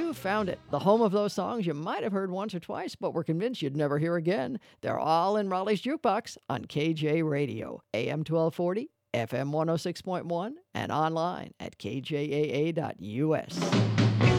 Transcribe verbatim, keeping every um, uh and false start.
you found it, the home of those songs you might have heard once or twice, but were convinced you'd never hear again. They're all in Raleigh's Jukebox on K J Radio, A M twelve forty, F M one oh six point one, and online at K J A A dot U S.